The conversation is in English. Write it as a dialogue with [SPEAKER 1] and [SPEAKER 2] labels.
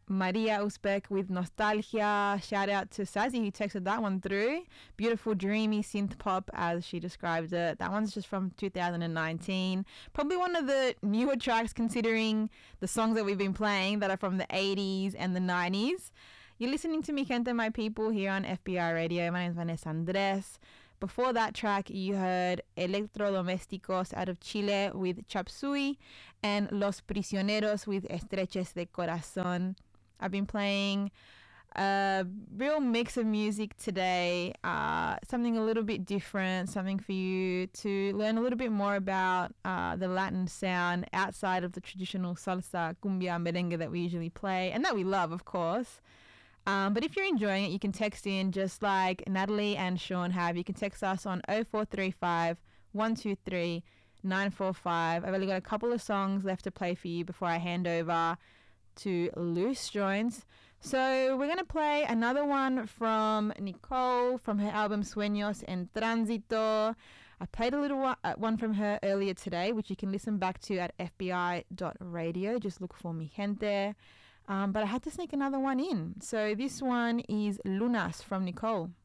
[SPEAKER 1] Maria Uzbek with Nostalgia. Shout out to Sazi who texted that one through. Beautiful, dreamy synth pop as she described it. That one's just from 2019. Probably one of the newer tracks considering the songs that we've been playing that are from the 80s and the 90s. You're listening to Mi Gente, My People here on FBI Radio. My name is Vanessa Andres. Before that track, you heard Electrodomésticos out of Chile with Chapsui and Los Prisioneros with Estreches de Corazón. I've been playing a real mix of music today, something a little bit different, something for you to learn a little bit more about the Latin sound outside of the traditional salsa, cumbia, and merengue that we usually play and that we love, of course. But if you're enjoying it, you can text in just like Natalie and Sean have. You can text us on 0435 123 945. I've only got a couple of songs left to play for you before I hand over to Loose Joints. So we're going to play another one from Nicole from her album Sueños en Tránsito. I played a little one from her earlier today, which you can listen back to at fbi.radio. Just look for Mi Gente. But I had to sneak another one in. So this one is Lunas from Nicole.